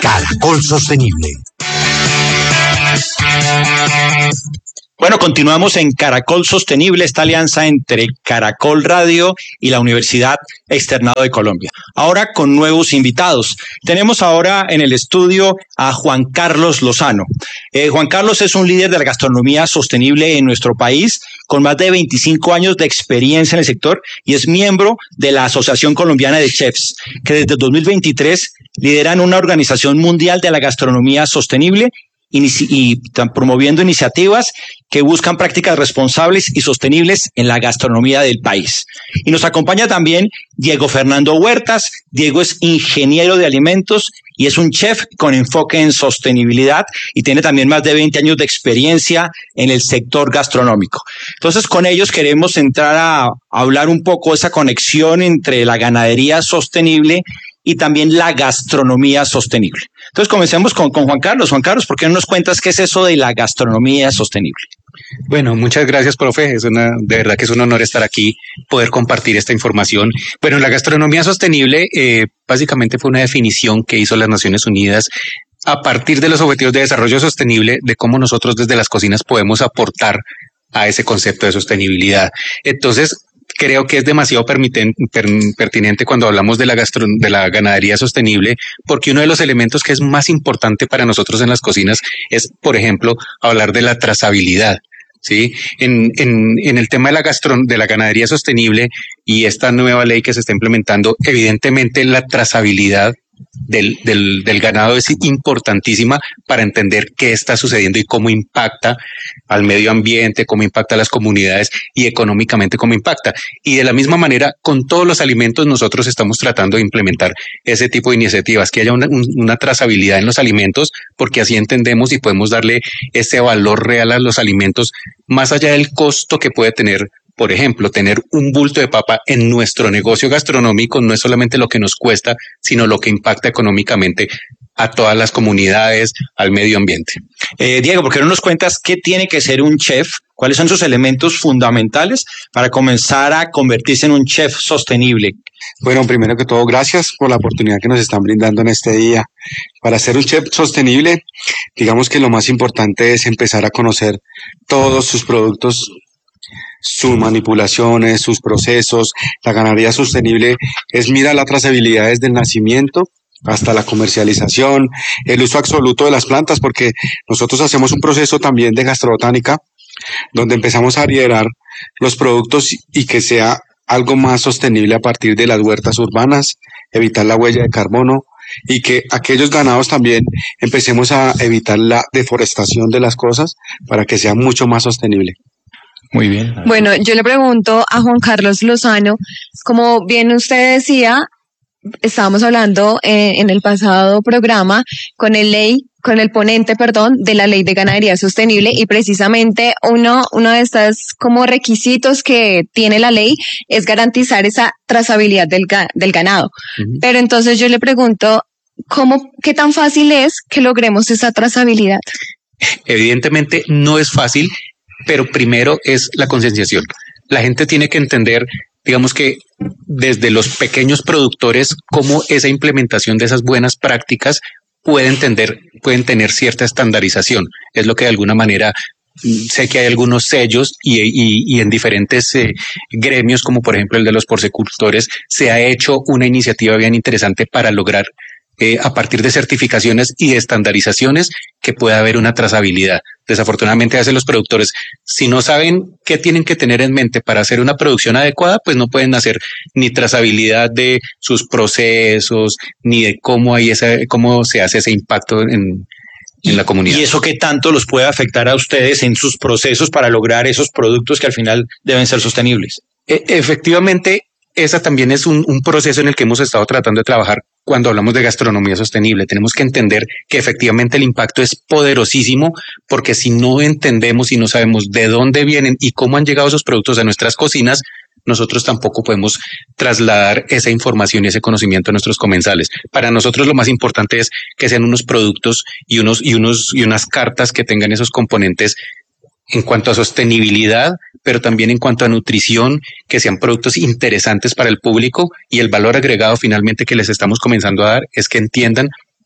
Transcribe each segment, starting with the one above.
Caracol Sostenible. Bueno, continuamos en Caracol Sostenible, esta alianza entre Caracol Radio y la Universidad Externado de Colombia. Ahora con nuevos invitados. Tenemos ahora en el estudio a Juan Carlos Lozano. Juan Carlos es un líder de la gastronomía sostenible en nuestro país, con más de 25 años de experiencia en el sector y es miembro de la Asociación Colombiana de Chefs, que desde 2023 lideran una organización mundial de la gastronomía sostenible y están promoviendo iniciativas que buscan prácticas responsables y sostenibles en la gastronomía del país. Y nos acompaña también Diego Fernando Huertas. Diego es ingeniero de alimentos y es un chef con enfoque en sostenibilidad y tiene también más de 20 años de experiencia en el sector gastronómico. Entonces, con ellos queremos entrar a hablar un poco de esa conexión entre la ganadería sostenible y también la gastronomía sostenible. Entonces, comencemos con Juan Carlos. Juan Carlos, ¿por qué no nos cuentas qué es eso de la gastronomía sostenible? Bueno, muchas gracias, profe. De verdad que es un honor estar aquí, poder compartir esta información. Bueno, la gastronomía sostenible básicamente fue una definición que hizo las Naciones Unidas a partir de los Objetivos de Desarrollo Sostenible, de cómo nosotros desde las cocinas podemos aportar a ese concepto de sostenibilidad. Entonces, creo que es demasiado pertinente cuando hablamos de la ganadería sostenible, porque uno de los elementos que es más importante para nosotros en las cocinas es, por ejemplo, hablar de la trazabilidad. Sí, en el tema de la ganadería sostenible y esta nueva ley que se está implementando, evidentemente la trazabilidad del ganado es importantísima para entender qué está sucediendo y cómo impacta al medio ambiente, cómo impacta a las comunidades y económicamente cómo impacta. Y de la misma manera, con todos los alimentos nosotros estamos tratando de implementar ese tipo de iniciativas, que haya una trazabilidad en los alimentos, porque así entendemos y podemos darle ese valor real a los alimentos, más allá del costo que puede tener. Por ejemplo, tener un bulto de papa en nuestro negocio gastronómico no es solamente lo que nos cuesta, sino lo que impacta económicamente a todas las comunidades, al medio ambiente. Diego, ¿por qué no nos cuentas qué tiene que ser un chef? ¿Cuáles son sus elementos fundamentales para comenzar a convertirse en un chef sostenible? Bueno, primero que todo, gracias por la oportunidad que nos están brindando en este día. Para ser un chef sostenible, digamos que lo más importante es empezar a conocer todos sus productos, sus manipulaciones, sus procesos. La ganadería sostenible es mirar la trazabilidad desde el nacimiento hasta la comercialización, el uso absoluto de las plantas, porque nosotros hacemos un proceso también de gastrobotánica, donde empezamos a ariedar los productos y que sea algo más sostenible a partir de las huertas urbanas, evitar la huella de carbono, y que aquellos ganados también empecemos a evitar la deforestación de las cosas para que sea mucho más sostenible. Muy bien. Bueno, yo le pregunto a Juan Carlos Lozano, como bien usted decía, estábamos hablando en el pasado programa con el ponente, de la Ley de Ganadería Sostenible, y precisamente uno de estos como requisitos que tiene la ley es garantizar esa trazabilidad del ganado. Uh-huh. Pero entonces yo le pregunto, ¿qué tan fácil es que logremos esa trazabilidad? Evidentemente no es fácil, pero primero es la concienciación. La gente tiene que entender, digamos que desde los pequeños productores, cómo esa implementación de esas buenas prácticas pueden tener cierta estandarización. Es lo que de alguna manera sé que hay algunos sellos y en diferentes gremios, como por ejemplo el de los porcicultores, se ha hecho una iniciativa bien interesante para lograr a partir de certificaciones y de estandarizaciones que pueda haber una trazabilidad. Desafortunadamente a veces los productores, si no saben qué tienen que tener en mente para hacer una producción adecuada, pues no pueden hacer ni trazabilidad de sus procesos, ni de cómo se hace ese impacto en la comunidad. ¿Y eso qué tanto los puede afectar a ustedes en sus procesos para lograr esos productos que al final deben ser sostenibles? Efectivamente, esa también es un proceso en el que hemos estado tratando de trabajar cuando hablamos de gastronomía sostenible. Tenemos que entender que efectivamente el impacto es poderosísimo, porque si no entendemos y no sabemos de dónde vienen y cómo han llegado esos productos a nuestras cocinas, nosotros tampoco podemos trasladar esa información y ese conocimiento a nuestros comensales. Para nosotros lo más importante es que sean unos productos y unas cartas que tengan esos componentes en cuanto a sostenibilidad, pero también en cuanto a nutrición, que sean productos interesantes para el público, y el valor agregado finalmente que les estamos comenzando a dar es que entiendan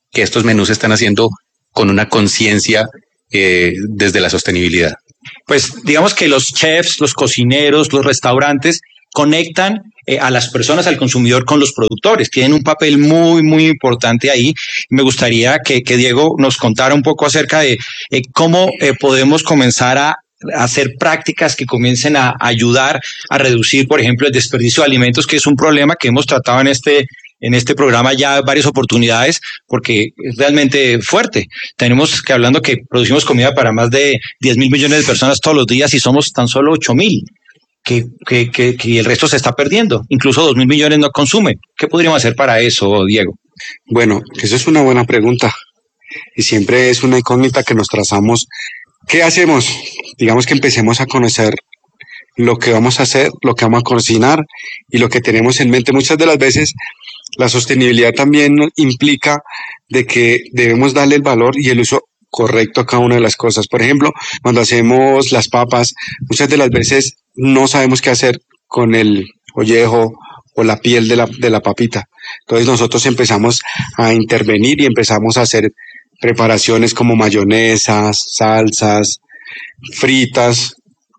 que estos menús se están haciendo con una conciencia desde la sostenibilidad? Pues digamos que los chefs, los cocineros, los restaurantes conectan a las personas, al consumidor con los productores. Tienen un papel muy, muy importante ahí. Me gustaría que Diego nos contara un poco acerca de cómo podemos comenzar a hacer prácticas que comiencen a ayudar a reducir, por ejemplo, el desperdicio de alimentos, que es un problema que hemos tratado en este programa ya varias oportunidades, porque es realmente fuerte. Tenemos que hablando que producimos comida para más de 10.000 millones de personas todos los días y somos tan solo 8.000. Que el resto se está perdiendo. Incluso 2.000 millones no consumen. ¿Qué podríamos hacer para eso, Diego? Bueno, eso es una buena pregunta y siempre es una incógnita que nos trazamos. ¿Qué hacemos? Digamos que empecemos a conocer lo que vamos a hacer, lo que vamos a cocinar y lo que tenemos en mente. Muchas de las veces la sostenibilidad también implica de que debemos darle el valor y el uso correcto a cada una de las cosas. Por ejemplo, cuando hacemos las papas, muchas de las veces no sabemos qué hacer con el ollejo o la piel de la papita. Entonces nosotros empezamos a intervenir y empezamos a hacer preparaciones como mayonesas, salsas, fritas,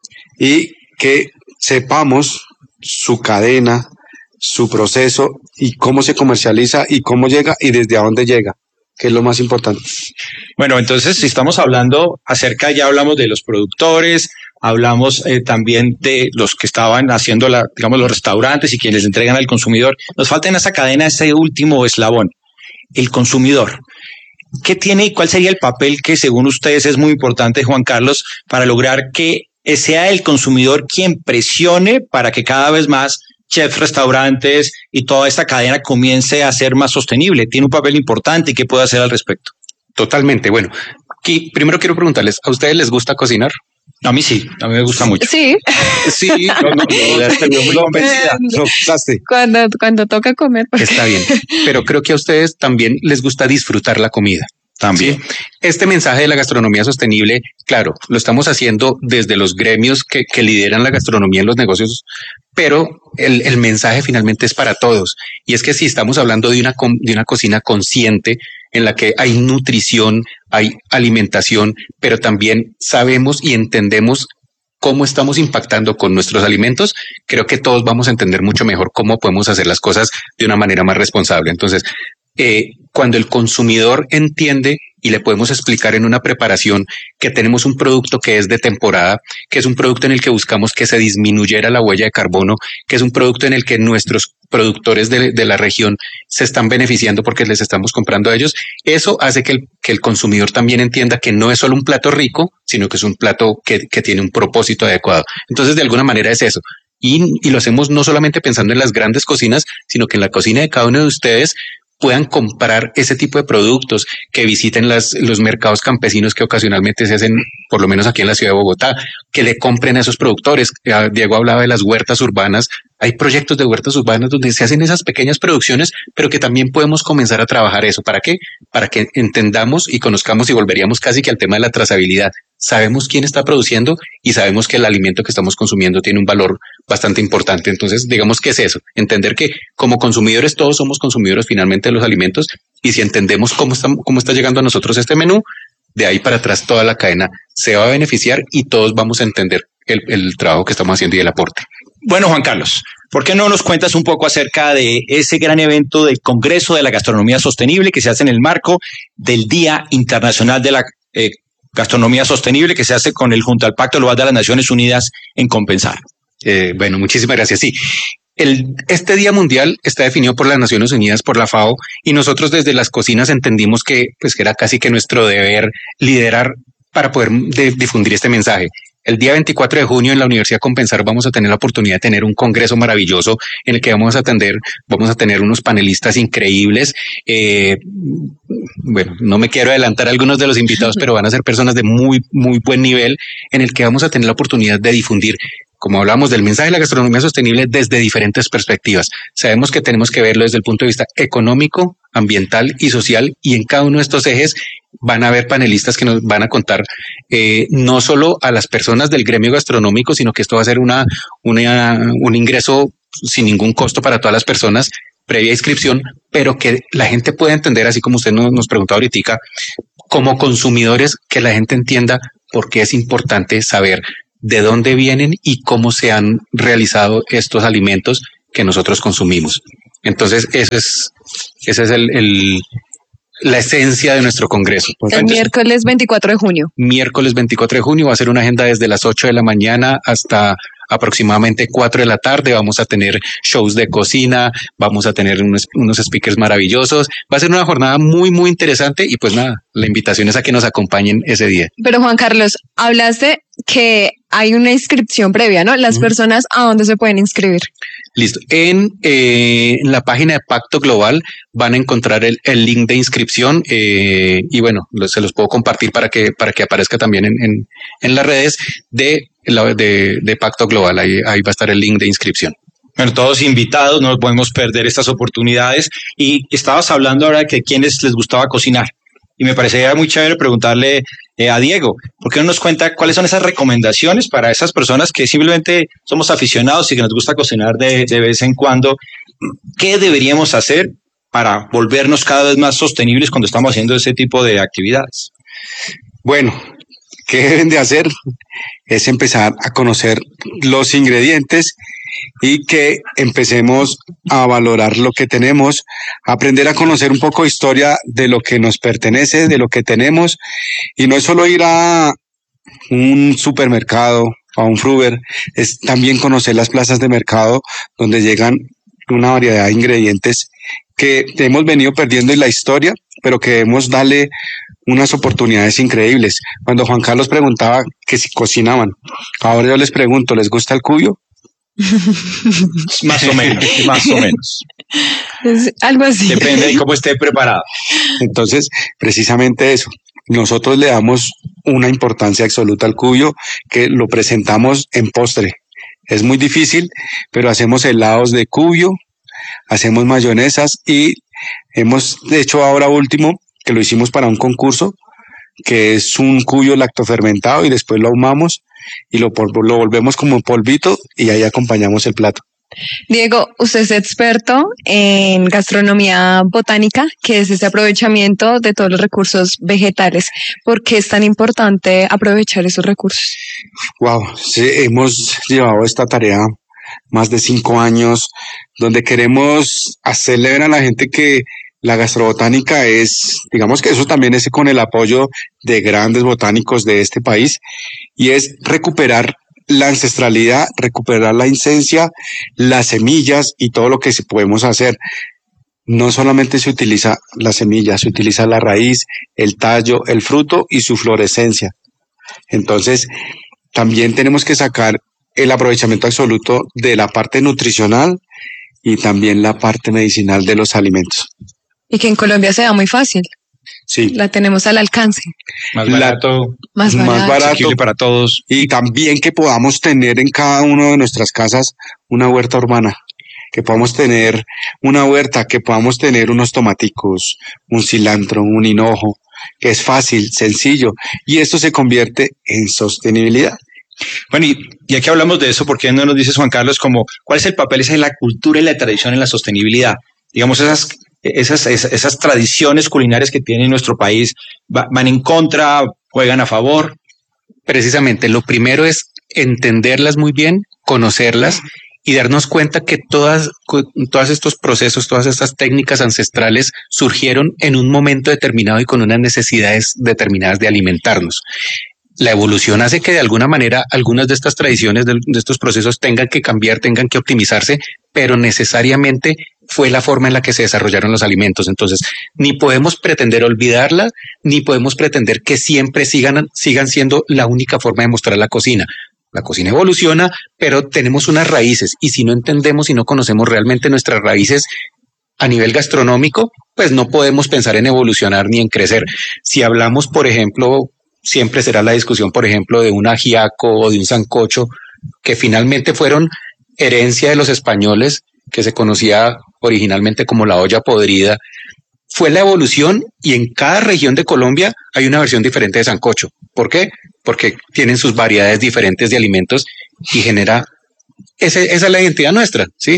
y que sepamos su cadena, su proceso y cómo se comercializa y cómo llega y desde a dónde llega, que es lo más importante. Bueno, entonces si estamos hablando acerca, ya hablamos de los productores, hablamos también de los que estaban haciendo digamos, los restaurantes y quienes entregan al consumidor. Nos falta en esa cadena ese último eslabón, el consumidor. ¿Qué tiene y cuál sería el papel que según ustedes es muy importante, Juan Carlos, para lograr que sea el consumidor quien presione para que cada vez más chefs, restaurantes y toda esta cadena comience a ser más sostenible? Tiene un papel importante y qué puede hacer al respecto. Totalmente. Bueno, aquí primero quiero preguntarles, ¿a ustedes les gusta cocinar? A mí sí, a mí me gusta mucho. Sí. Sí, Cuando toca comer. Está bien, pero creo que a ustedes también les gusta disfrutar la comida. También. ¿Sí? Este mensaje de la gastronomía sostenible, claro, lo estamos haciendo desde los gremios que lideran la gastronomía en los negocios, pero el mensaje finalmente es para todos. Y es que si estamos hablando de una cocina consciente en la que hay nutrición, hay alimentación, pero también sabemos y entendemos cómo estamos impactando con nuestros alimentos, creo que todos vamos a entender mucho mejor cómo podemos hacer las cosas de una manera más responsable. Entonces, cuando el consumidor entiende y le podemos explicar en una preparación que tenemos un producto que es de temporada, que es un producto en el que buscamos que se disminuyera la huella de carbono, que es un producto en el que nuestros productores de la región se están beneficiando porque les estamos comprando a ellos, eso hace que el consumidor también entienda que no es solo un plato rico, sino que es un plato que tiene un propósito adecuado. Entonces, de alguna manera es eso. Y lo hacemos no solamente pensando en las grandes cocinas, sino que en la cocina de cada uno de ustedes puedan comprar ese tipo de productos, que visiten los mercados campesinos que ocasionalmente se hacen, por lo menos aquí en la ciudad de Bogotá, que le compren a esos productores. Diego hablaba de las huertas urbanas. Hay proyectos de huertas urbanas donde se hacen esas pequeñas producciones, pero que también podemos comenzar a trabajar eso. ¿Para qué? Para que entendamos y conozcamos, y volveríamos casi que al tema de la trazabilidad. Sabemos quién está produciendo y sabemos que el alimento que estamos consumiendo tiene un valor bastante importante. Entonces, digamos que es eso, entender que como consumidores todos somos consumidores finalmente de los alimentos, y si entendemos cómo está llegando a nosotros este menú, de ahí para atrás toda la cadena se va a beneficiar y todos vamos a entender el trabajo que estamos haciendo y el aporte. Bueno, Juan Carlos, ¿por qué no nos cuentas un poco acerca de ese gran evento del Congreso de la Gastronomía Sostenible que se hace en el marco del Día Internacional de la Gastronomía Sostenible, que se hace junto al Pacto Global de las Naciones Unidas en Compensar? Bueno, muchísimas gracias. Sí, este Día Mundial está definido por las Naciones Unidas, por la FAO, y nosotros desde las cocinas entendimos que era casi que nuestro deber liderar para poder difundir este mensaje. El día 24 de junio en la Universidad Compensar vamos a tener la oportunidad de tener un congreso maravilloso en el que vamos a tener unos panelistas increíbles. Bueno, no me quiero adelantar a algunos de los invitados, pero van a ser personas de muy, muy buen nivel, en el que vamos a tener la oportunidad de difundir, como hablamos, del mensaje de la gastronomía sostenible desde diferentes perspectivas. Sabemos que tenemos que verlo desde el punto de vista económico, ambiental y social, y en cada uno de estos ejes van a haber panelistas que nos van a contar no solo a las personas del gremio gastronómico, sino que esto va a ser un ingreso sin ningún costo para todas las personas, previa inscripción, pero que la gente pueda entender, así como usted nos preguntó ahorita, como consumidores, que la gente entienda por qué es importante saber de dónde vienen y cómo se han realizado estos alimentos que nosotros consumimos. Entonces, esa es la esencia de nuestro congreso. El miércoles 24 de junio. Miércoles 24 de junio va a ser una agenda desde las 8 de la mañana hasta aproximadamente 4 de la tarde. Vamos a tener shows de cocina, vamos a tener unos speakers maravillosos. Va a ser una jornada muy, muy interesante y pues nada, la invitación es a que nos acompañen ese día. Pero Juan Carlos, hablaste que hay una inscripción previa, ¿no? Las personas, ¿a dónde se pueden inscribir? Listo. En la página de Pacto Global van a encontrar el link de inscripción y bueno, se los puedo compartir para que aparezca también en las redes de Pacto Global. Ahí va a estar el link de inscripción. Bueno, todos invitados, no podemos perder estas oportunidades. Y estabas hablando ahora de que quienes les gustaba cocinar. Y me parecería muy chévere preguntarle a Diego, ¿por qué no nos cuenta cuáles son esas recomendaciones para esas personas que simplemente somos aficionados y que nos gusta cocinar de vez en cuando? ¿Qué deberíamos hacer para volvernos cada vez más sostenibles cuando estamos haciendo ese tipo de actividades? Bueno, ¿qué deben de hacer? Es empezar a conocer los ingredientes y que empecemos a valorar lo que tenemos, aprender a conocer un poco de historia de lo que nos pertenece, de lo que tenemos, y no es solo ir a un supermercado, a un Fruver, es también conocer las plazas de mercado donde llegan una variedad de ingredientes que hemos venido perdiendo en la historia, pero que debemos darle unas oportunidades increíbles. Cuando Juan Carlos preguntaba que si cocinaban, ahora yo les pregunto, ¿les gusta el cuyo? Más o menos, más o menos. Es algo así. Depende de cómo esté preparado. Entonces, precisamente eso. Nosotros le damos una importancia absoluta al cuyo, que lo presentamos en postre. Es muy difícil, pero hacemos helados de cuyo, hacemos mayonesas y hemos hecho ahora último, que lo hicimos para un concurso, que es un cuyo lactofermentado y después lo ahumamos y lo volvemos como polvito y ahí acompañamos el plato. Diego, usted es experto en gastronomía botánica, que es ese aprovechamiento de todos los recursos vegetales. ¿Por qué es tan importante aprovechar esos recursos? Wow, sí, hemos llevado esta tarea más de 5 años, donde queremos hacerle ver a la gente que la gastrobotánica es, digamos que eso también es con el apoyo de grandes botánicos de este país, y es recuperar la ancestralidad, recuperar la esencia, las semillas y todo lo que podemos hacer. No solamente se utiliza la semilla, se utiliza la raíz, el tallo, el fruto y su florescencia. Entonces, también tenemos que sacar el aprovechamiento absoluto de la parte nutricional y también la parte medicinal de los alimentos. Y que en Colombia se da muy fácil. Sí. La tenemos al alcance. Más barato, Más barato. asequible para todos. Y también que podamos tener en cada una de nuestras casas una huerta urbana, que podamos tener una huerta, que podamos tener unos tomaticos, un cilantro, un hinojo, que es fácil, sencillo, y esto se convierte en sostenibilidad. Bueno, y aquí hablamos de eso, ¿por qué no nos dices, Juan Carlos, como cuál es el papel esa de la cultura y la tradición en la sostenibilidad? Digamos, esas tradiciones culinarias que tiene nuestro país, ¿van en contra, juegan a favor? Precisamente, lo primero es entenderlas muy bien, conocerlas y darnos cuenta que todos estos procesos, todas estas técnicas ancestrales surgieron en un momento determinado y con unas necesidades determinadas de alimentarnos. La evolución hace que de alguna manera algunas de estas tradiciones, de estos procesos tengan que cambiar, tengan que optimizarse, pero necesariamente fue la forma en la que se desarrollaron los alimentos. Entonces, ni podemos pretender olvidarla, ni podemos pretender que siempre sigan siendo la única forma de mostrar la cocina. La cocina evoluciona, pero tenemos unas raíces, y si no entendemos y no conocemos realmente nuestras raíces a nivel gastronómico, pues no podemos pensar en evolucionar ni en crecer. Si hablamos, por ejemplo, siempre será la discusión, por ejemplo, de un ajiaco o de un sancocho, que finalmente fueron herencia de los españoles, que se conocía originalmente como la olla podrida. Fue la evolución y en cada región de Colombia hay una versión diferente de sancocho. ¿Por qué? Porque tienen sus variedades diferentes de alimentos y genera, esa es la identidad nuestra, ¿sí?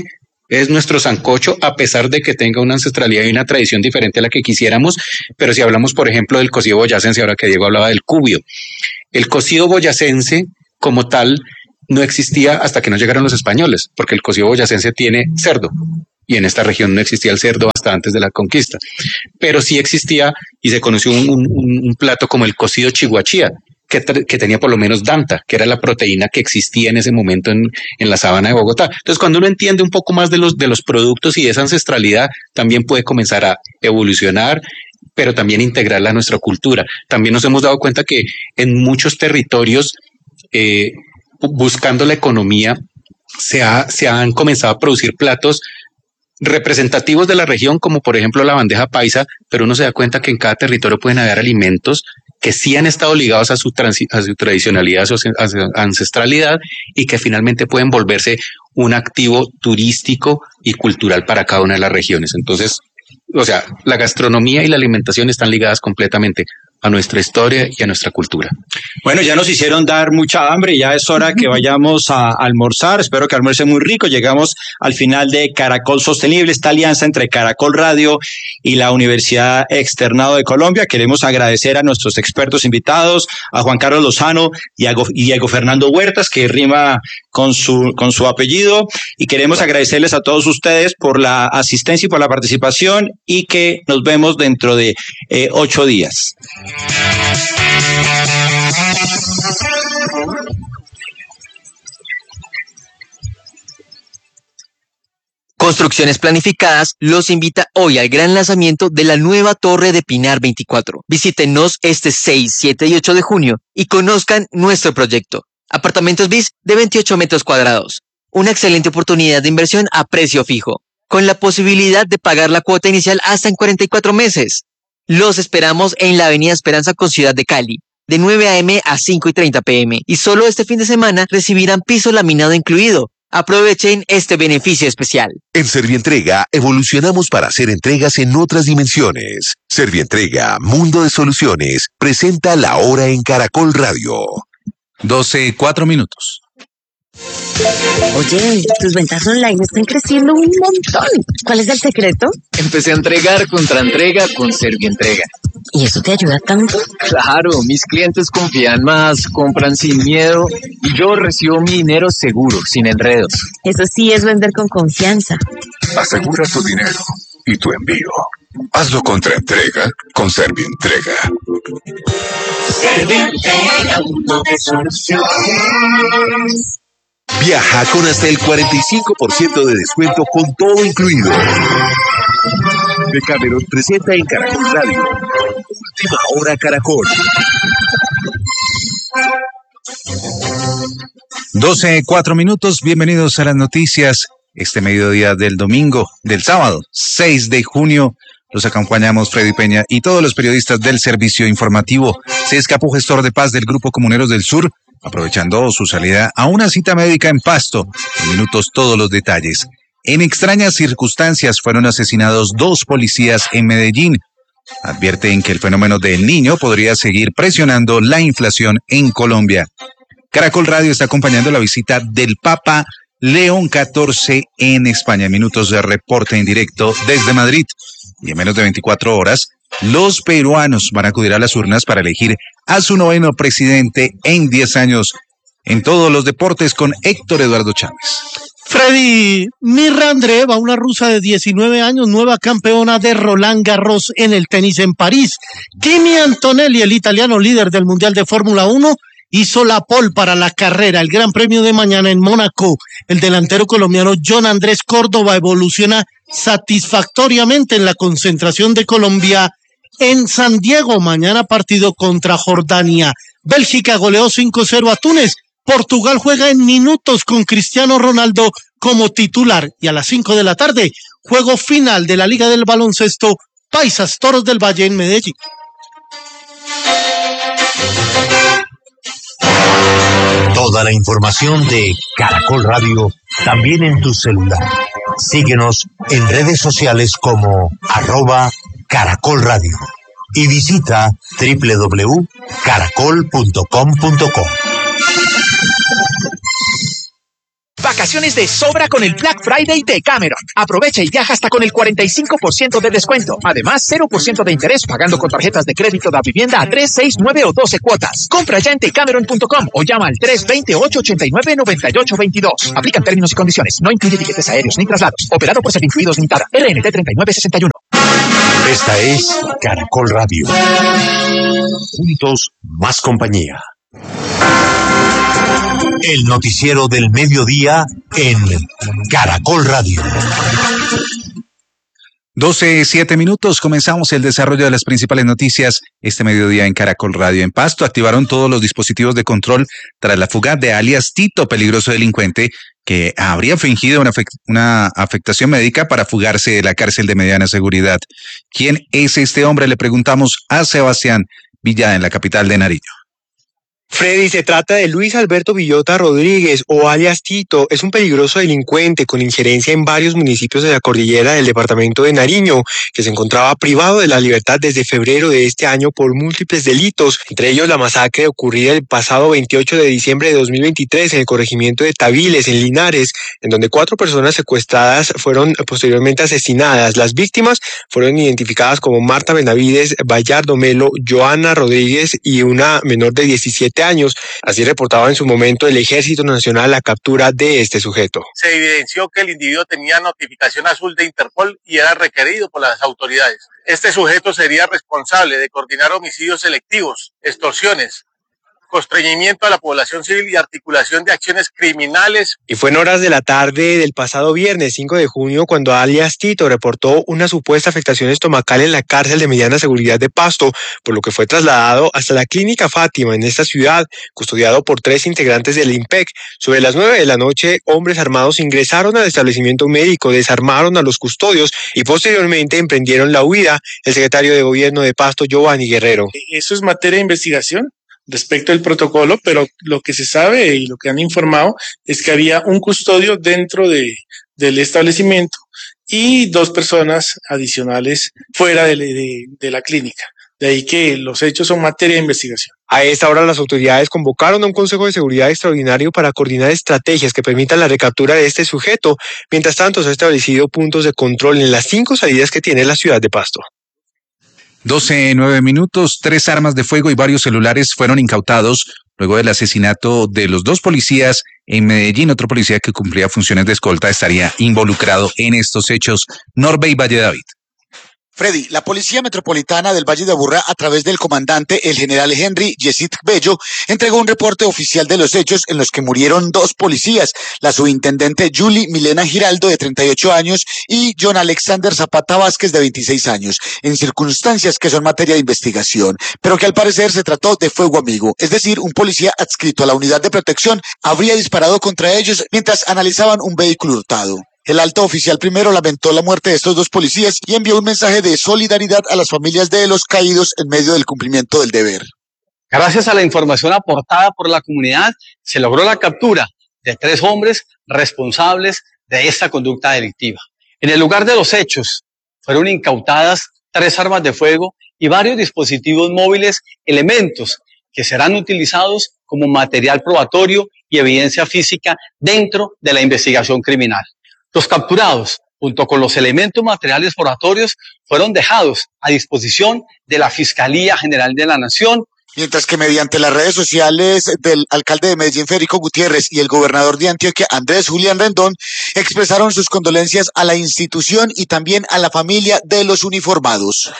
es nuestro sancocho, a pesar de que tenga una ancestralidad y una tradición diferente a la que quisiéramos. Pero si hablamos, por ejemplo, del cocido boyacense, ahora que Diego hablaba del cubio, el cocido boyacense como tal no existía hasta que no llegaron los españoles, porque el cocido boyacense tiene cerdo, y en esta región no existía el cerdo hasta antes de la conquista. Pero sí existía y se conoció un plato como el cocido chihuachía, que tenía por lo menos danta, que era la proteína que existía en ese momento en la sabana de Bogotá. Entonces, cuando uno entiende un poco más de los productos y de esa ancestralidad, también puede comenzar a evolucionar, pero también integrarla a nuestra cultura. También nos hemos dado cuenta que en muchos territorios, buscando la economía, se han comenzado a producir platos representativos de la región, como por ejemplo la bandeja paisa, pero uno se da cuenta que en cada territorio pueden haber alimentos que sí han estado ligados a su tradicionalidad, a su ancestralidad, y que finalmente pueden volverse un activo turístico y cultural para cada una de las regiones. Entonces, o sea, la gastronomía y la alimentación están ligadas completamente a nuestra historia y a nuestra cultura. Bueno, ya nos hicieron dar mucha hambre, ya es hora que vayamos a almorzar. Espero que almuerce muy rico. Llegamos al final de Caracol Sostenible, esta alianza entre Caracol Radio y la Universidad Externado de Colombia. Queremos agradecer a nuestros expertos invitados, a Juan Carlos Lozano y a Diego Fernando Huertas, que rima con su apellido, y queremos agradecerles a todos ustedes por la asistencia y por la participación, y que nos vemos dentro de 8 días. Construcciones Planificadas los invita hoy al gran lanzamiento de la nueva Torre de Pinar 24. Visítenos este 6, 7 y 8 de junio y conozcan nuestro proyecto. Apartamentos bis de 28 metros cuadrados. Una excelente oportunidad de inversión a precio fijo, con la posibilidad de pagar la cuota inicial hasta en 44 meses. Los esperamos en la Avenida Esperanza con Ciudad de Cali, de 9 a.m. a 5:30 p.m. Y solo este fin de semana recibirán piso laminado incluido. Aprovechen este beneficio especial. En Servientrega evolucionamos para hacer entregas en otras dimensiones. Servientrega, Mundo de Soluciones, presenta La Hora en Caracol Radio. 12:04. Oye, tus ventas online están creciendo un montón. ¿Cuál es el secreto? Empecé a entregar contra entrega con Servientrega. ¿Y eso te ayuda tanto? Claro, mis clientes confían más, compran sin miedo y yo recibo mi dinero seguro, sin enredos. Eso sí es vender con confianza. Asegura tu dinero y tu envío. Hazlo contra entrega con Servientrega. Servientrega, Mundo de Soluciones. Viaja con hasta el 45% de descuento con todo incluido. Decameron presenta en Caracol Radio. Última Hora Caracol. 12:04. Bienvenidos a las noticias. Este mediodía del sábado 6 de junio. Los acompañamos Freddy Peña y todos los periodistas del servicio informativo. Se escapó gestor de paz del Grupo Comuneros del Sur, aprovechando su salida a una cita médica en Pasto. En minutos todos los detalles. En extrañas circunstancias fueron asesinados 2 policías en Medellín. Advierten que el fenómeno del Niño podría seguir presionando la inflación en Colombia. Caracol Radio está acompañando la visita del Papa León XIV en España. Minutos de reporte en directo desde Madrid. Y en menos de 24 horas, los peruanos van a acudir a las urnas para elegir a su 9º presidente en 10 años. En todos los deportes con Héctor Eduardo Chávez. Freddy, Mirra Andreeva, una rusa de 19 años, nueva campeona de Roland Garros en el tenis en París. Kimi Antonelli, el italiano líder del Mundial de Fórmula 1, hizo la pole para la carrera, el Gran Premio de mañana en Mónaco. El delantero colombiano John Andrés Córdoba evoluciona satisfactoriamente en la concentración de Colombia en San Diego. Mañana partido contra Jordania. Bélgica goleó 5-0 a Túnez. Portugal juega en minutos con Cristiano Ronaldo como titular. Y a las 5 de la tarde, juego final de la Liga del Baloncesto, Paisas Toros del Valle en Medellín. Toda la información de Caracol Radio también en tu celular. Síguenos en redes sociales como @Caracol Radio y visita www.caracol.com.co. Vacaciones de sobra con el Black Friday de Cameron. Aprovecha y viaja hasta con el 45% de descuento. Además, 0% de interés pagando con tarjetas de crédito de vivienda a 3, 6, 9 o 12 cuotas. Compra ya en tecameron.com o llama al 320-889-9822. Aplican términos y condiciones. No incluye tiquetes aéreos ni traslados. Operado por Servincluidos Limitada. RNT 3961. Esta es Caracol Radio. Juntos, más compañía. El noticiero del mediodía en Caracol Radio. 12:07. Comenzamos el desarrollo de las principales noticias este mediodía en Caracol Radio. En Pasto activaron todos los dispositivos de control tras la fuga de alias Tito, peligroso delincuente que habría fingido una afectación médica para fugarse de la cárcel de mediana seguridad. ¿Quién es este hombre? Le preguntamos a Sebastián Villada en la capital de Nariño. Freddy, se trata de Luis Alberto Villota Rodríguez, o alias Tito. Es un peligroso delincuente con injerencia en varios municipios de la cordillera del departamento de Nariño, que se encontraba privado de la libertad desde febrero de este año por múltiples delitos, entre ellos la masacre ocurrida el pasado 28 de diciembre de 2023 en el corregimiento de Tabiles, en Linares, en donde 4 personas secuestradas fueron posteriormente asesinadas. Las víctimas fueron identificadas como Marta Benavides, Bayardo Melo, Joana Rodríguez y una menor de 17 años. Así reportaba en su momento el Ejército Nacional la captura de este sujeto. Se evidenció que el individuo tenía notificación azul de Interpol y era requerido por las autoridades. Este sujeto sería responsable de coordinar homicidios selectivos, extorsiones, constreñimiento a la población civil y articulación de acciones criminales. Y fue en horas de la tarde del pasado viernes 5 de junio cuando alias Tito reportó una supuesta afectación estomacal en la cárcel de mediana seguridad de Pasto, por lo que fue trasladado hasta la clínica Fátima en esta ciudad, custodiado por 3 integrantes del IMPEC. Sobre las 9 de la noche, hombres armados ingresaron al establecimiento médico, desarmaron a los custodios y posteriormente emprendieron la huida. El secretario de Gobierno de Pasto, Giovanni Guerrero. Eso es materia de investigación respecto al protocolo, pero lo que se sabe y lo que han informado es que había un custodio dentro del establecimiento y 2 personas adicionales fuera de la clínica. De ahí que los hechos son materia de investigación. A esta hora las autoridades convocaron a un Consejo de Seguridad extraordinario para coordinar estrategias que permitan la recaptura de este sujeto. Mientras tanto, se han establecido puntos de control en las 5 salidas que tiene la ciudad de Pasto. 12:09. 3 armas de fuego y varios celulares fueron incautados luego del asesinato de los 2 policías en Medellín. Otro policía que cumplía funciones de escolta estaría involucrado en estos hechos. Norbey Valle David. Freddy, la Policía Metropolitana del Valle de Aburrá, a través del comandante, el general Henry Yesid Bello, entregó un reporte oficial de los hechos en los que murieron 2 policías, la subintendente Julie Milena Giraldo, de 38 años, y John Alexander Zapata Vázquez, de 26 años, en circunstancias que son materia de investigación, pero que al parecer se trató de fuego amigo, es decir, un policía adscrito a la unidad de protección habría disparado contra ellos mientras analizaban un vehículo hurtado. El alto oficial primero lamentó la muerte de estos 2 policías y envió un mensaje de solidaridad a las familias de los caídos en medio del cumplimiento del deber. Gracias a la información aportada por la comunidad, se logró la captura de 3 hombres responsables de esta conducta delictiva. En el lugar de los hechos fueron incautadas 3 armas de fuego y varios dispositivos móviles, elementos que serán utilizados como material probatorio y evidencia física dentro de la investigación criminal. Los capturados, junto con los elementos materiales probatorios, fueron dejados a disposición de la Fiscalía General de la Nación. Mientras que mediante las redes sociales del alcalde de Medellín, Federico Gutiérrez, y el gobernador de Antioquia, Andrés Julián Rendón, expresaron sus condolencias a la institución y también a la familia de los uniformados.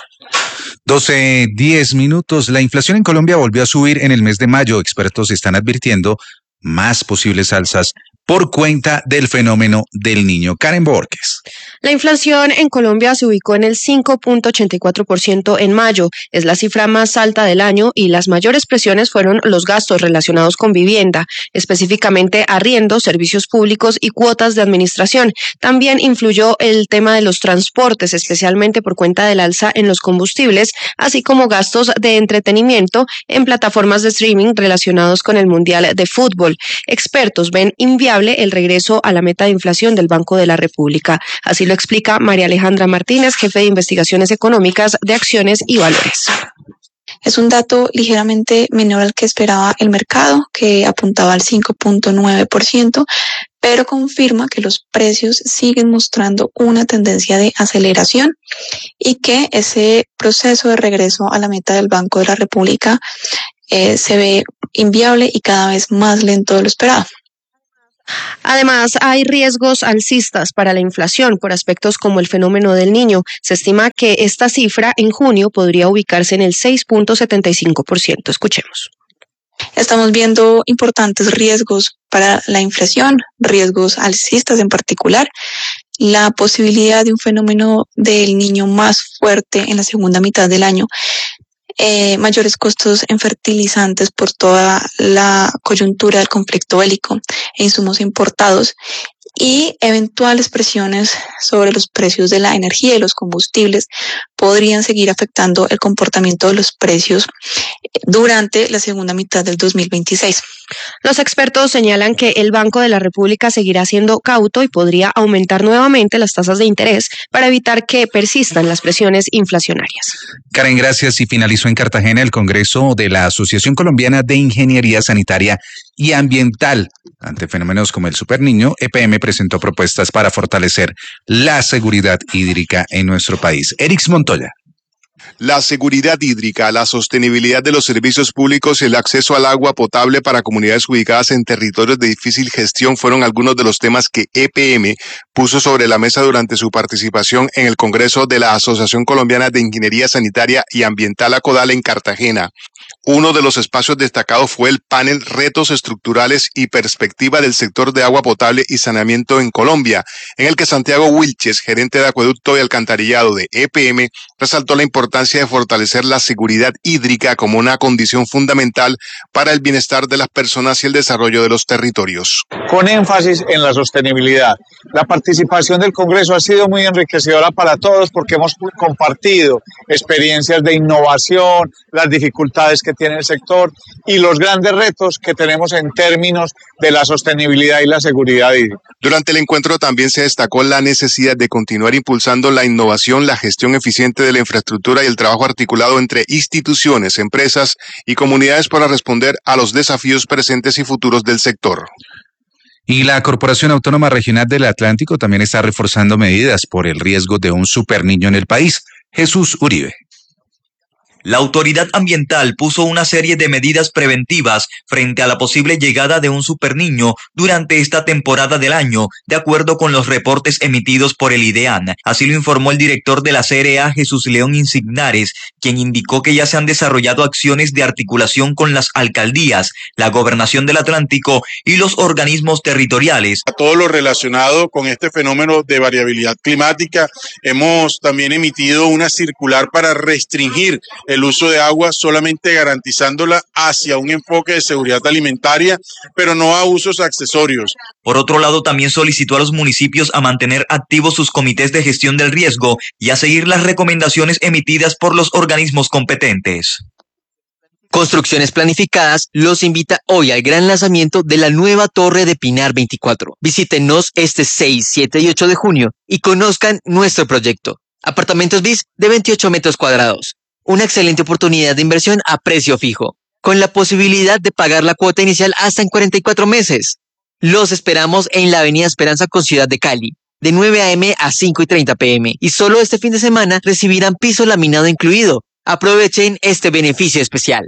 12:10. La inflación en Colombia volvió a subir en el mes de mayo. Expertos están advirtiendo más posibles alzas por cuenta del fenómeno del Niño. Karen Borges. La inflación en Colombia se ubicó en el 5.84% en mayo. Es la cifra más alta del año y las mayores presiones fueron los gastos relacionados con vivienda, específicamente arriendo, servicios públicos y cuotas de administración. También influyó el tema de los transportes, especialmente por cuenta del alza en los combustibles, así como gastos de entretenimiento en plataformas de streaming relacionados con el Mundial de Fútbol. Expertos ven inviable el regreso a la meta de inflación del Banco de la República. Así lo explica María Alejandra Martínez, jefe de investigaciones económicas de Acciones y Valores. Es un dato ligeramente menor al que esperaba el mercado, que apuntaba al 5.9%, pero confirma que los precios siguen mostrando una tendencia de aceleración y que ese proceso de regreso a la meta del Banco de la República se ve inviable y cada vez más lento de lo esperado. Además, hay riesgos alcistas para la inflación por aspectos como el fenómeno del Niño. Se estima que esta cifra en junio podría ubicarse en el 6.75%. Escuchemos. Estamos viendo importantes riesgos para la inflación, riesgos alcistas en particular, la posibilidad de un fenómeno del Niño más fuerte en la segunda mitad del año, mayores costos en fertilizantes por toda la coyuntura del conflicto bélico e insumos importados y eventuales presiones sobre los precios de la energía y los combustibles podrían seguir afectando el comportamiento de los precios durante la segunda mitad del 2026. Los expertos señalan que el Banco de la República seguirá siendo cauto y podría aumentar nuevamente las tasas de interés para evitar que persistan las presiones inflacionarias. Karen, gracias. Y finalizó en Cartagena el Congreso de la Asociación Colombiana de Ingeniería Sanitaria y Ambiental. Ante fenómenos como el Superniño, EPM presentó propuestas para fortalecer la seguridad hídrica en nuestro país. Erix Montoya. La seguridad hídrica, la sostenibilidad de los servicios públicos y el acceso al agua potable para comunidades ubicadas en territorios de difícil gestión fueron algunos de los temas que EPM puso sobre la mesa durante su participación en el Congreso de la Asociación Colombiana de Ingeniería Sanitaria y Ambiental ACODAL en Cartagena. Uno de los espacios destacados fue el panel Retos Estructurales y Perspectiva del Sector de Agua Potable y Saneamiento en Colombia, en el que Santiago Wilches, gerente de Acueducto y Alcantarillado de EPM, resaltó la importancia de fortalecer la seguridad hídrica como una condición fundamental para el bienestar de las personas y el desarrollo de los territorios. Con énfasis en la sostenibilidad. La participación del Congreso ha sido muy enriquecedora para todos porque hemos compartido experiencias de innovación, las dificultades que tiene el sector y los grandes retos que tenemos en términos de la sostenibilidad y la seguridad hídrica. Durante el encuentro también se destacó la necesidad de continuar impulsando la innovación, la gestión eficiente de la infraestructura y el trabajo articulado entre instituciones, empresas y comunidades para responder a los desafíos presentes y futuros del sector. Y la Corporación Autónoma Regional del Atlántico también está reforzando medidas por el riesgo de un superniño en el país. Jesús Uribe. La autoridad ambiental puso una serie de medidas preventivas frente a la posible llegada de un superniño durante esta temporada del año, de acuerdo con los reportes emitidos por el IDEAN. Así lo informó el director de la CRA, Jesús León Insignares, quien indicó que ya se han desarrollado acciones de articulación con las alcaldías, la Gobernación del Atlántico y los organismos territoriales. A todo lo relacionado con este fenómeno de variabilidad climática, hemos también emitido una circular para restringir el uso de agua, solamente garantizándola hacia un enfoque de seguridad alimentaria, pero no a usos accesorios. Por otro lado, también solicitó a los municipios a mantener activos sus comités de gestión del riesgo y a seguir las recomendaciones emitidas por los organismos competentes. Construcciones Planificadas los invita hoy al gran lanzamiento de la nueva Torre de Pinar 24. Visítenos este 6, 7 y 8 de junio y conozcan nuestro proyecto. Apartamentos bis de 28 metros cuadrados. Una excelente oportunidad de inversión a precio fijo, con la posibilidad de pagar la cuota inicial hasta en 44 meses. Los esperamos en la Avenida Esperanza con Ciudad de Cali, de 9 a.m. a 5:30 p.m. Y solo este fin de semana recibirán piso laminado incluido. Aprovechen este beneficio especial.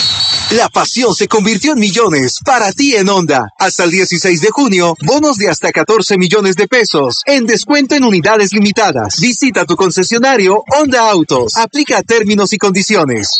La pasión se convirtió en millones para ti en Honda. Hasta el 16 de junio, bonos de hasta 14 millones de pesos en descuento en unidades limitadas. Visita tu concesionario Honda Autos. Aplica términos y condiciones.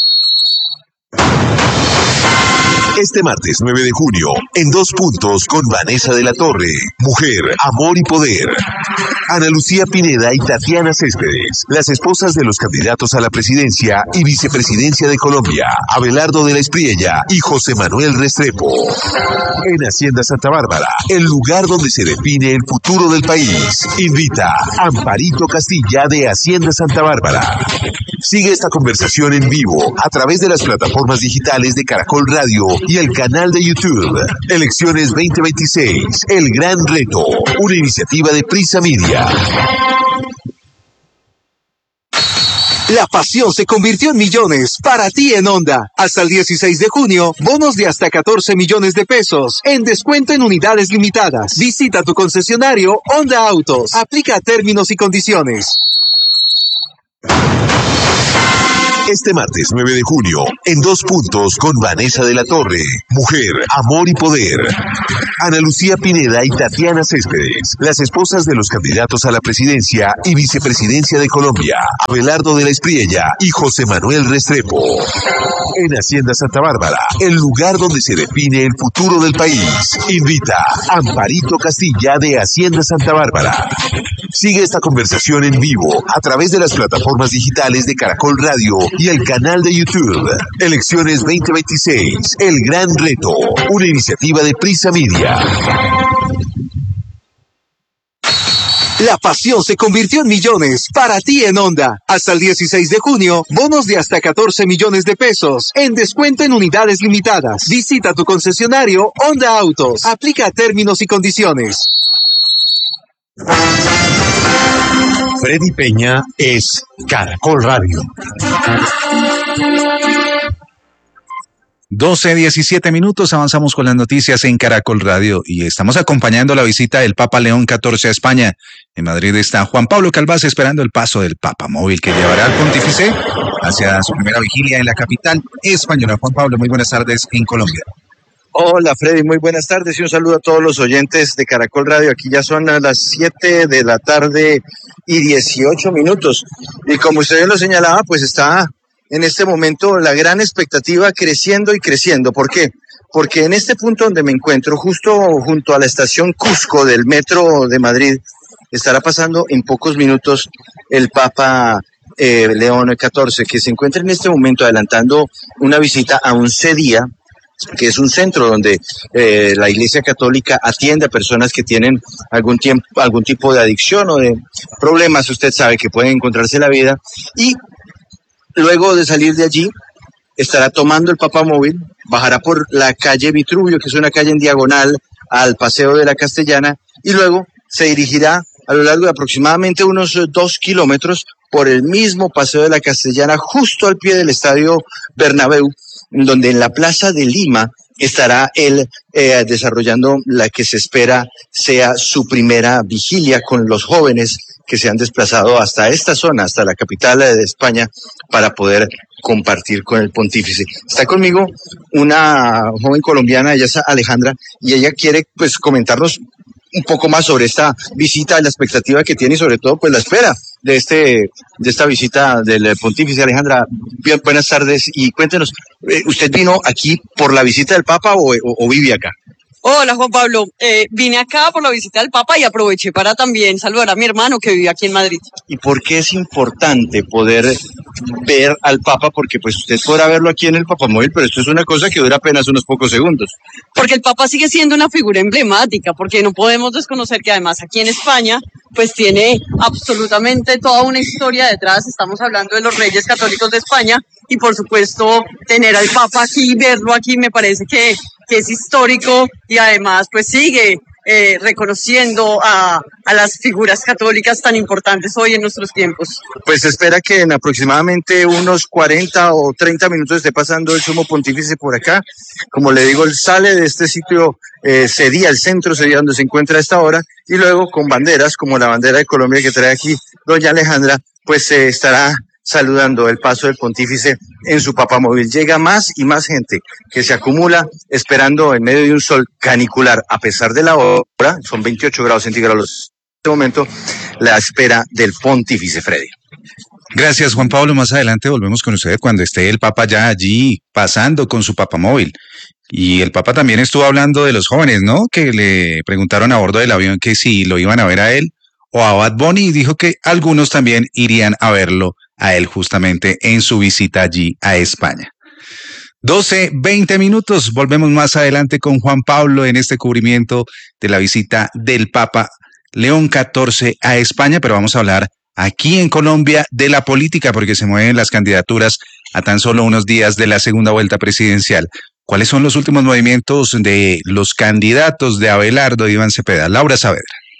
Este martes 9 de junio, en 2 puntos con Vanessa de la Torre, Mujer, Amor y Poder. Ana Lucía Pineda y Tatiana Céspedes, las esposas de los candidatos a la presidencia y vicepresidencia de Colombia, Abelardo de la Espriella y José Manuel Restrepo. En Hacienda Santa Bárbara, el lugar donde se define el futuro del país. Invita Amparito Castilla de Hacienda Santa Bárbara. Sigue esta conversación en vivo a través de las plataformas digitales de Caracol Radio y el canal de YouTube. Elecciones 2026, el gran reto, una iniciativa de Prisa Media. La pasión se convirtió en millones para ti en Honda. Hasta el 16 de junio, bonos de hasta 14 millones de pesos en descuento en unidades limitadas. Visita tu concesionario Honda Autos. Aplica términos y condiciones. Este martes 9 de junio, en 2 puntos con Vanessa de la Torre, Mujer, Amor y Poder. Ana Lucía Pineda y Tatiana Céspedes, las esposas de los candidatos a la presidencia y vicepresidencia de Colombia, Abelardo de la Espriella y José Manuel Restrepo. En Hacienda Santa Bárbara, el lugar donde se define el futuro del país. Invita Amparito Castilla de Hacienda Santa Bárbara. Sigue esta conversación en vivo a través de las plataformas digitales de Caracol Radio y el canal de YouTube. Elecciones 2026, el gran reto, una iniciativa de Prisa Media. La pasión se convirtió en millones para ti en Honda. Hasta el 16 de junio, bonos de hasta 14 millones de pesos en descuento en unidades limitadas. Visita tu concesionario Honda Autos. Aplica términos y condiciones. Freddy Peña es Caracol Radio. 12:17 minutos, avanzamos con las noticias en Caracol Radio y estamos acompañando la visita del Papa León XIV a España. En Madrid está Juan Pablo Calvás esperando el paso del Papa Móvil que llevará al pontífice hacia su primera vigilia en la capital española. Juan Pablo, muy buenas tardes en Colombia. Hola Freddy, muy buenas tardes y un saludo a todos los oyentes de Caracol Radio. Aquí ya son a las 7 de la tarde y 18 minutos. Y como usted bien lo señalaba, pues está en este momento la gran expectativa creciendo y creciendo. ¿Por qué? Porque en este punto donde me encuentro, justo junto a la estación Cusco del Metro de Madrid, estará pasando en pocos minutos el Papa León XIV, que se encuentra en este momento adelantando una visita a un CEDIA, que es un centro donde la Iglesia Católica atiende a personas que tienen algún tipo de adicción o de problemas, usted sabe, que pueden encontrarse en la vida, y luego de salir de allí estará tomando el Papa Móvil, bajará por la calle Vitruvio, que es una calle en diagonal al Paseo de la Castellana, y luego se dirigirá a lo largo de aproximadamente unos 2 kilómetros por el mismo Paseo de la Castellana, justo al pie del Estadio Bernabéu, donde en la Plaza de Lima estará él desarrollando la que se espera sea su primera vigilia con los jóvenes que se han desplazado hasta esta zona, hasta la capital de España, para poder compartir con el pontífice. Está conmigo una joven colombiana, ella es Alejandra, y ella quiere pues comentarnos un poco más sobre esta visita, la expectativa que tiene y sobre todo pues la espera de esta visita del pontífice. Alejandra, bien, buenas tardes y cuéntenos, ¿usted vino aquí por la visita del Papa o vive acá? Hola Juan Pablo, vine acá por la visita del Papa y aproveché para también saludar a mi hermano que vive aquí en Madrid. ¿Y por qué es importante poder ver al Papa? Porque pues usted podrá verlo aquí en el Papamóvil, pero esto es una cosa que dura apenas unos pocos segundos. Porque el Papa sigue siendo una figura emblemática, porque no podemos desconocer que además aquí en España pues tiene absolutamente toda una historia detrás. Estamos hablando de los Reyes Católicos de España y por supuesto tener al Papa aquí, verlo aquí, me parece que es histórico y además pues sigue reconociendo a las figuras católicas tan importantes hoy en nuestros tiempos. Pues se espera que en aproximadamente unos 40 o 30 minutos esté pasando el sumo pontífice por acá. Como le digo, él sale de este sitio CEDIA, el centro CEDIA donde se encuentra a esta hora, y luego con banderas como la bandera de Colombia que trae aquí doña Alejandra, pues se estará saludando el paso del pontífice en su Papamóvil. Llega más y más gente que se acumula esperando en medio de un sol canicular. A pesar de la hora, son 28 grados centígrados en este momento, la espera del pontífice, Freddy. Gracias, Juan Pablo. Más adelante volvemos con usted cuando esté el Papa ya allí pasando con su Papamóvil. Y el Papa también estuvo hablando de los jóvenes, ¿no? Que le preguntaron a bordo del avión que si lo iban a ver a él o a Bad Bunny, y dijo que algunos también irían a verlo a él justamente en su visita allí a España. 12:20 minutos, volvemos más adelante con Juan Pablo en este cubrimiento de la visita del Papa León XIV a España, pero vamos a hablar aquí en Colombia de la política porque se mueven las candidaturas a tan solo unos días de la segunda vuelta presidencial. ¿Cuáles son los últimos movimientos de los candidatos de Abelardo y Iván Cepeda? Laura Saavedra.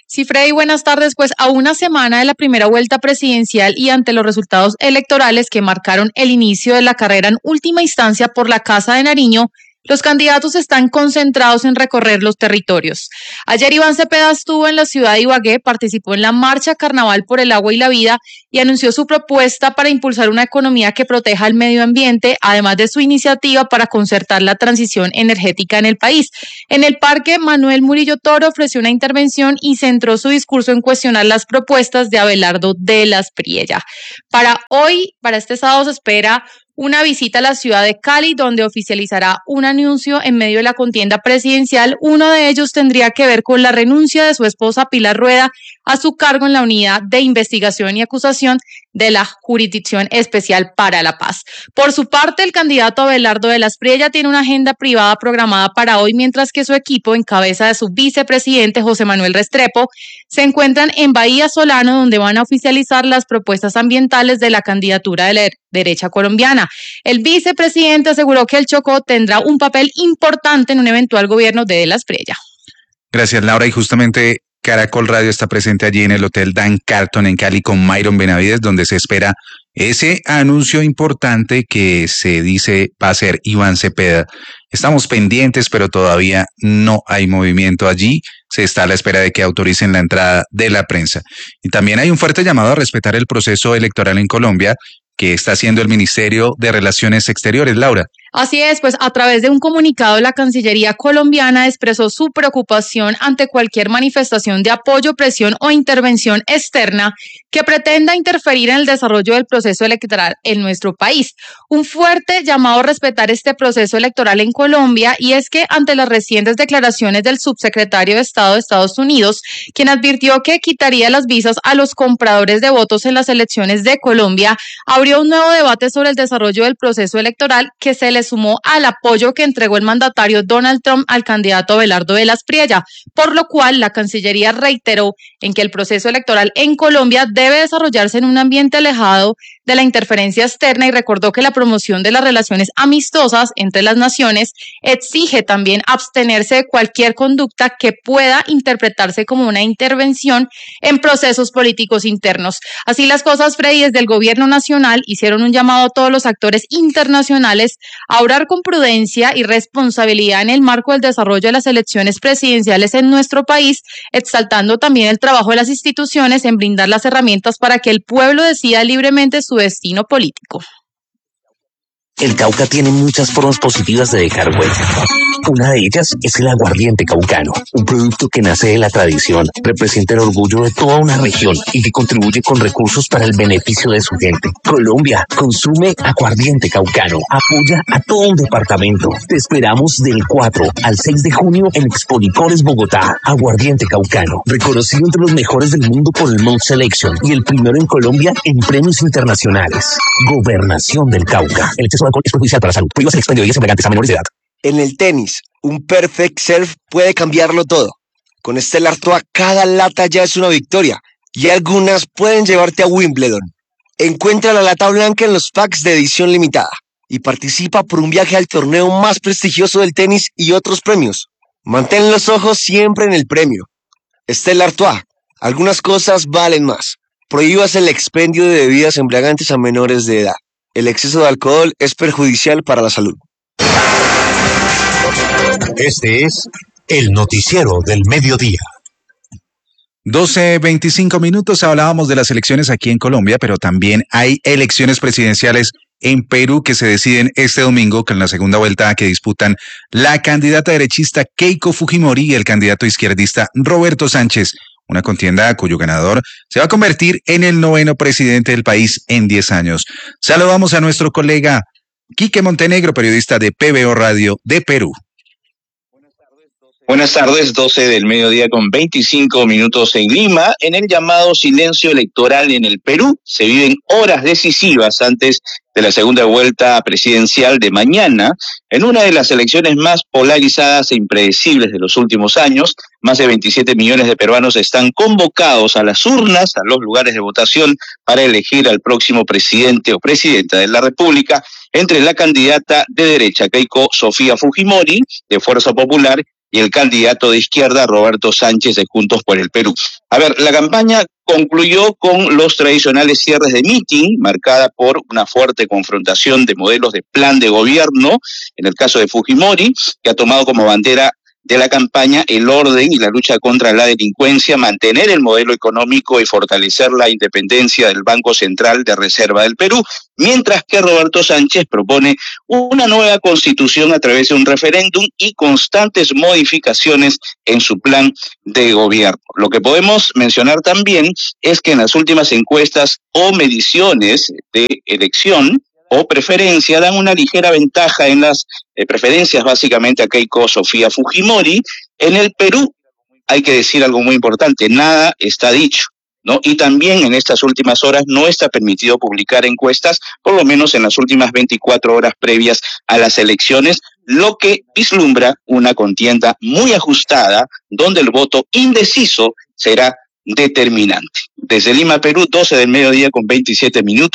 Sí, Freddy, buenas tardes. Pues a una semana de la primera vuelta presidencial y ante los resultados electorales que marcaron el inicio de la carrera en última instancia por la Casa de Nariño, los candidatos están concentrados en recorrer los territorios. Ayer Iván Cepeda estuvo en la ciudad de Ibagué, participó en la Marcha Carnaval por el Agua y la Vida y anunció su propuesta para impulsar una economía que proteja el medio ambiente, además de su iniciativa para concertar la transición energética en el país. En el parque, Manuel Murillo Toro ofreció una intervención y centró su discurso en cuestionar las propuestas de Abelardo de las Priella. Para este sábado, se espera una visita a la ciudad de Cali, donde oficializará un anuncio en medio de la contienda presidencial. Uno de ellos tendría que ver con la renuncia de su esposa Pilar Rueda a su cargo en la Unidad de Investigación y Acusación de la Jurisdicción Especial para la Paz. Por su parte, el candidato Abelardo de las Priella tiene una agenda privada programada para hoy, mientras que su equipo, en cabeza de su vicepresidente José Manuel Restrepo, se encuentran en Bahía Solano, donde van a oficializar las propuestas ambientales de la candidatura de la derecha colombiana. El vicepresidente aseguró que el Chocó tendrá un papel importante en un eventual gobierno de las Priella. Gracias, Laura. Y justamente Caracol Radio está presente allí en el Hotel Dan Carton en Cali con Myron Benavides, donde se espera ese anuncio importante que se dice va a ser Iván Cepeda. Estamos pendientes, pero todavía no hay movimiento allí. Se está a la espera de que autoricen la entrada de la prensa. Y también hay un fuerte llamado a respetar el proceso electoral en Colombia que está haciendo el Ministerio de Relaciones Exteriores, Laura. Así es, pues a través de un comunicado, la Cancillería colombiana expresó su preocupación ante cualquier manifestación de apoyo, presión o intervención externa que pretenda interferir en el desarrollo del proceso electoral en nuestro país. Un fuerte llamado a respetar este proceso electoral en Colombia, y es que ante las recientes declaraciones del subsecretario de Estado de Estados Unidos, quien advirtió que quitaría las visas a los compradores de votos en las elecciones de Colombia, abrió un nuevo debate sobre el desarrollo del proceso electoral que se le sumó al apoyo que entregó el mandatario Donald Trump al candidato Abelardo de las Priella, por lo cual la Cancillería reiteró en que el proceso electoral en Colombia debe desarrollarse en un ambiente alejado de la interferencia externa, y recordó que la promoción de las relaciones amistosas entre las naciones exige también abstenerse de cualquier conducta que pueda interpretarse como una intervención en procesos políticos internos. Así las cosas, Freddy, desde el gobierno nacional hicieron un llamado a todos los actores internacionales a obrar con prudencia y responsabilidad en el marco del desarrollo de las elecciones presidenciales en nuestro país, exaltando también el trabajo de las instituciones en brindar las herramientas para que el pueblo decida libremente su destino político. El Cauca tiene muchas formas positivas de dejar huella. Una de ellas es el aguardiente caucano, un producto que nace de la tradición, representa el orgullo de toda una región y que contribuye con recursos para el beneficio de su gente. Colombia, consume aguardiente caucano, apoya a todo un departamento. Te esperamos del 4 al 6 de junio en Expolicores Bogotá. Aguardiente caucano, reconocido entre los mejores del mundo por el Mount Selection y el primero en Colombia en premios internacionales. Gobernación del Cauca. El exceso de alcohol es perjudicial para la salud. Prohíbas el expendio de bebidas embriagantes a menores de edad. En el tenis, un perfect serve puede cambiarlo todo. Con Stella Artois, cada lata ya es una victoria y algunas pueden llevarte a Wimbledon. Encuentra la lata blanca en los packs de edición limitada y participa por un viaje al torneo más prestigioso del tenis y otros premios. Mantén los ojos siempre en el premio. Stella Artois, algunas cosas valen más. Prohíbas el expendio de bebidas embriagantes a menores de edad. El exceso de alcohol es perjudicial para la salud. Este es el noticiero del mediodía. 12:25 minutos. Hablábamos de las elecciones aquí en Colombia, pero también hay elecciones presidenciales en Perú que se deciden este domingo con la segunda vuelta que disputan la candidata derechista Keiko Fujimori y el candidato izquierdista Roberto Sánchez. Una contienda cuyo ganador se va a convertir en el 9º presidente del país en 10 años. Saludamos a nuestro colega Quique Montenegro, periodista de PBO Radio de Perú. Buenas tardes, 12 del mediodía con 25 minutos en Lima. En el llamado silencio electoral en el Perú se viven horas decisivas antes de la segunda vuelta presidencial de mañana, en una de las elecciones más polarizadas e impredecibles de los últimos años. Más de 27 millones de peruanos están convocados a las urnas, a los lugares de votación, para elegir al próximo presidente o presidenta de la República, entre la candidata de derecha Keiko Sofía Fujimori, de Fuerza Popular, y el candidato de izquierda Roberto Sánchez de Juntos por el Perú. A ver, la campaña concluyó con los tradicionales cierres de mitin, marcada por una fuerte confrontación de modelos de plan de gobierno, en el caso de Fujimori, que ha tomado como bandera de la campaña el orden y la lucha contra la delincuencia, mantener el modelo económico y fortalecer la independencia del Banco Central de Reserva del Perú, mientras que Roberto Sánchez propone una nueva constitución a través de un referéndum y constantes modificaciones en su plan de gobierno. Lo que podemos mencionar también es que en las últimas encuestas o mediciones de elección o preferencia dan una ligera ventaja en las preferencias básicamente a Keiko Sofía Fujimori. En el Perú hay que decir algo muy importante, nada está dicho, ¿no? Y también en estas últimas horas no está permitido publicar encuestas, por lo menos en las últimas 24 horas previas a las elecciones, lo que vislumbra una contienda muy ajustada, donde el voto indeciso será determinante. Desde Lima, Perú, 12 del mediodía con 27 minutos.